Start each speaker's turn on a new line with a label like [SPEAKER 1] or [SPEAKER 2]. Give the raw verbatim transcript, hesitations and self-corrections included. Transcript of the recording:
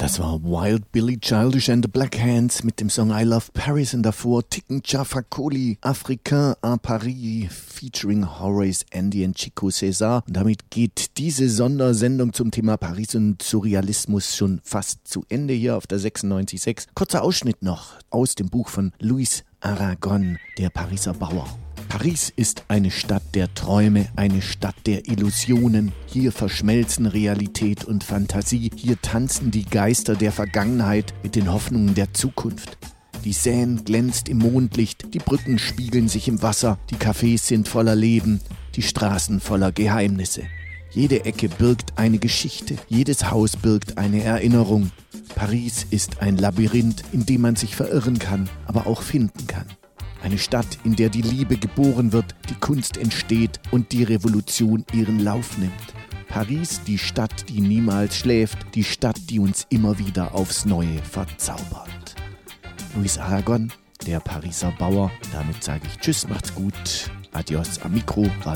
[SPEAKER 1] Das war Wild Billy Childish and the Black Hands mit dem Song I Love Paris und davor Tiken Jah Fakoly, Africain à Paris featuring Horace Andy und Chico César. Und damit geht diese Sondersendung zum Thema Paris und Surrealismus schon fast zu Ende hier auf der sechsundneunzig Komma sechs. Kurzer Ausschnitt noch aus dem Buch von Louis Aragon, Der Pariser Bauer. Paris ist eine Stadt der Träume, eine Stadt der Illusionen. Hier verschmelzen Realität und Fantasie. Hier tanzen die Geister der Vergangenheit mit den Hoffnungen der Zukunft. Die Seine glänzt im Mondlicht, die Brücken spiegeln sich im Wasser, die Cafés sind voller Leben, die Straßen voller Geheimnisse. Jede Ecke birgt eine Geschichte, jedes Haus birgt eine Erinnerung. Paris ist ein Labyrinth, in dem man sich verirren kann, aber auch finden kann. Eine Stadt, in der die Liebe geboren wird, die Kunst entsteht und die Revolution ihren Lauf nimmt. Paris, die Stadt, die niemals schläft, die Stadt, die uns immer wieder aufs Neue verzaubert. Louis Aragon, der Pariser Bauer. Damit sage ich Tschüss, macht's gut. Adios am Mikro, Radio